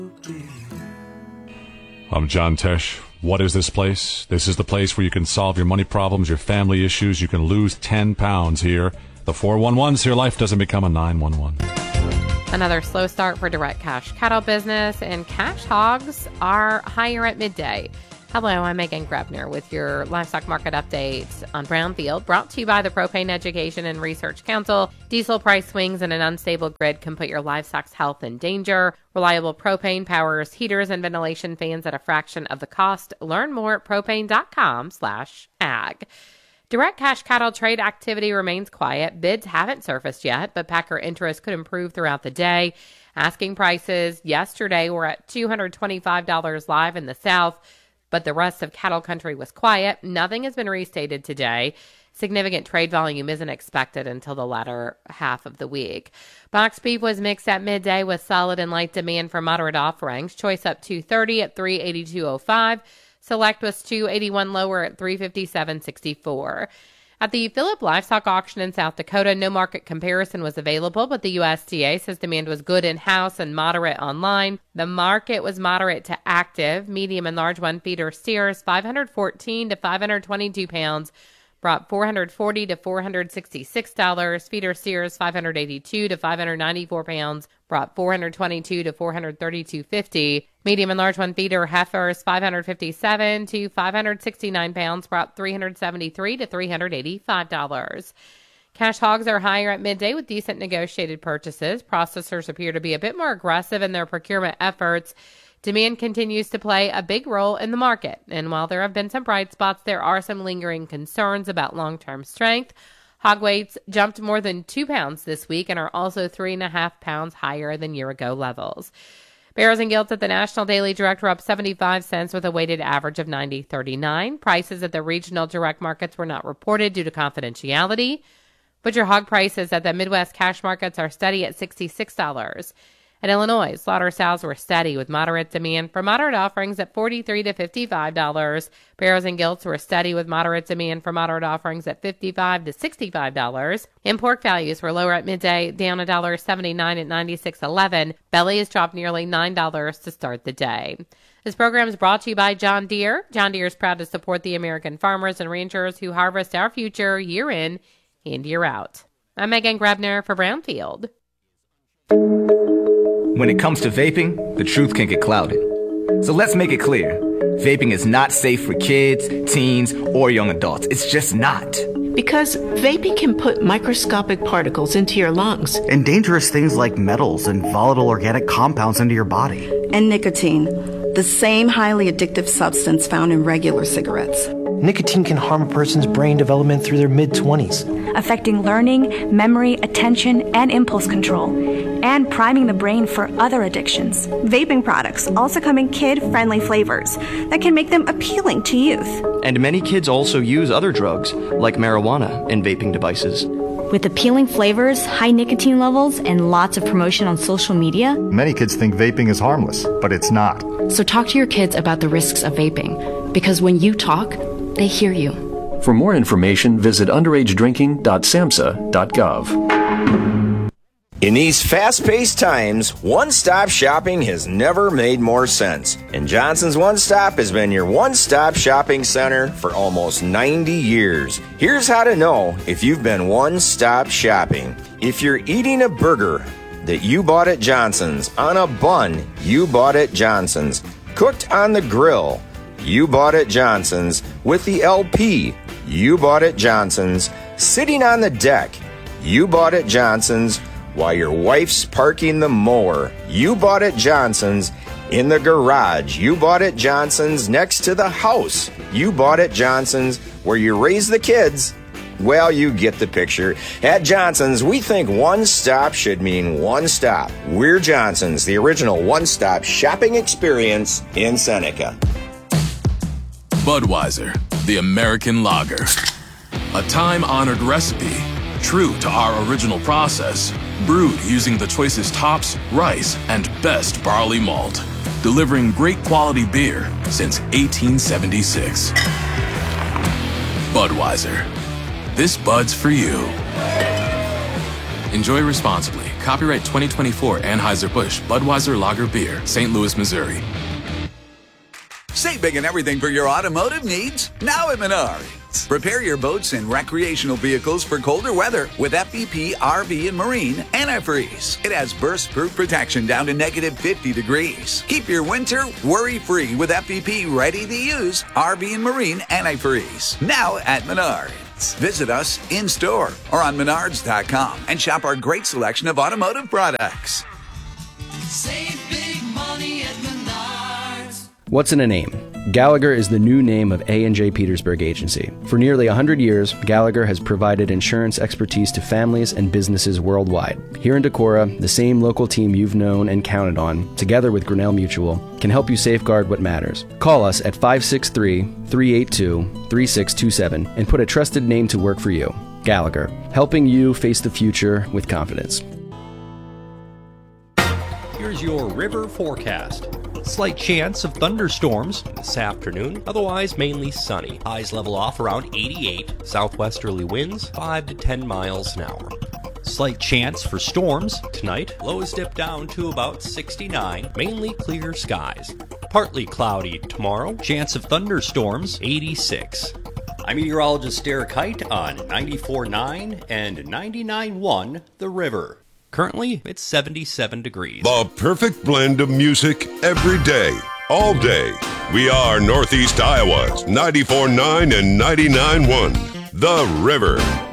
I'm John Tesh. What is this place? This is the place where you can solve your money problems, your family issues. You can lose 10 pounds here. The 411s, so your life doesn't become a 911. Another slow start for direct cash cattle business, and cash hogs are higher at midday. Hello, I'm Megan Grebner with your livestock market update on Brownfield, brought to you by the Propane Education and Research Council. Diesel price swings in an unstable grid can put your livestock's health in danger. Reliable propane powers heaters and ventilation fans at a fraction of the cost. Learn more at propane.com/ag. Direct cash cattle trade activity remains quiet. Bids haven't surfaced yet, but packer interest could improve throughout the day. Asking prices yesterday were at $225 live in the South, but the rest of cattle country was quiet. Nothing has been restated today. Significant trade volume isn't expected until the latter half of the week. Box beef was mixed at midday with solid and light demand for moderate offerings. Choice up $230 at $382.05. Select was $281 lower at $357.64. At the Phillip Livestock Auction in South Dakota, no market comparison was available, but the USDA says demand was good in-house and moderate online. The market was moderate to active. Medium and large one feeder steers, 514 to 522 pounds, brought $440 to $466. Feeder steers, 582 to 594 pounds, brought $422 to $432.50. Medium and large one feeder heifers, 557 to 569 pounds, brought $373 to $385. Cash hogs are higher at midday with decent negotiated purchases. Processors appear to be a bit more aggressive in their procurement efforts. Demand continues to play a big role in the market, and while there have been some bright spots, there are some lingering concerns about long-term strength. Hog weights jumped more than 2 pounds this week and are also 3.5 pounds higher than year-ago levels. Barrows and gilts at the National Daily Direct were up 75 cents with a weighted average of 90.39. Prices at the regional direct markets were not reported due to confidentiality. Butcher hog prices at the Midwest cash markets are steady at $66. In Illinois, slaughter sows were steady with moderate demand for moderate offerings at $43 to $55. Barrows and gilts were steady with moderate demand for moderate offerings at $55 to $65. And pork values were lower at midday, down $1.79 at $96.11. Belly has dropped nearly $9 to start the day. This program is brought to you by John Deere. John Deere is proud to support the American farmers and ranchers who harvest our future year in and year out. I'm Megan Grebner for Brownfield. When it comes to vaping, the truth can get clouded. So let's make it clear. Vaping is not safe for kids, teens, or young adults. It's just not. Because vaping can put microscopic particles into your lungs. And dangerous things like metals and volatile organic compounds into your body. And nicotine, the same highly addictive substance found in regular cigarettes. Nicotine can harm a person's brain development through their mid-20s, affecting learning, memory, attention, and impulse control, and priming the brain for other addictions. Vaping products also come in kid-friendly flavors that can make them appealing to youth. And many kids also use other drugs, like marijuana, in vaping devices. With appealing flavors, high nicotine levels, and lots of promotion on social media, many kids think vaping is harmless, but it's not. So talk to your kids about the risks of vaping, because when you talk, they hear you. For more information, visit underagedrinking.samhsa.gov. In these fast-paced times, one-stop shopping has never made more sense. And Johnson's One Stop has been your one-stop shopping center for almost 90 years. Here's how to know if you've been one-stop shopping. If you're eating a burger that you bought at Johnson's, on a bun you bought at Johnson's, cooked on the grill you bought at Johnson's, with the LP you bought at Johnson's, sitting on the deck you bought at Johnson's, while your wife's parking the mower you bought at Johnson's, in the garage you bought at Johnson's, next to the house you bought at Johnson's, where you raise the kids. Well, you get the picture. At Johnson's, we think one stop should mean one stop. We're Johnson's, the original one-stop shopping experience in Seneca. Budweiser, the American lager. A time-honored recipe, true to our original process, brewed using the choicest hops, rice, and best barley malt, delivering great quality beer since 1876. Budweiser. This Bud's for you. Enjoy responsibly. Copyright 2024 Anheuser-Busch Budweiser Lager Beer, St. Louis, Missouri. Save big on everything for your automotive needs now at Menards. Prepare your boats and recreational vehicles for colder weather with FVP RV and Marine Antifreeze. It has burst-proof protection down to negative 50 degrees. Keep your winter worry-free with FVP ready-to-use RV and Marine Antifreeze. Now at Menards. Visit us in-store or on Menards.com and shop our great selection of automotive products. Save big money at Menards. What's in a name? Gallagher is the new name of A&J Petersburg Agency. For nearly 100 years, Gallagher has provided insurance expertise to families and businesses worldwide. Here in Decorah, the same local team you've known and counted on, together with Grinnell Mutual, can help you safeguard what matters. Call us at 563-382-3627 and put a trusted name to work for you. Gallagher, helping you face the future with confidence. Here's your river forecast. Slight chance of thunderstorms this afternoon, otherwise mainly sunny. Highs level off around 88, southwesterly winds 5 to 10 miles an hour. Slight chance for storms tonight, lows dip down to about 69, mainly clear skies. Partly cloudy tomorrow, chance of thunderstorms 86. I'm meteorologist Derek Height on 94.9 and 99.1 The River. Currently, it's 77 degrees. The perfect blend of music every day, all day. We are Northeast Iowa's 94.9 and 99.1 The River.